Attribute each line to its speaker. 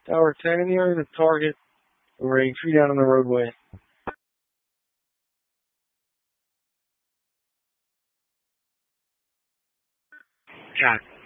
Speaker 1: Tower 10 in the area of the target. We're ready to down on the roadway.
Speaker 2: Got it.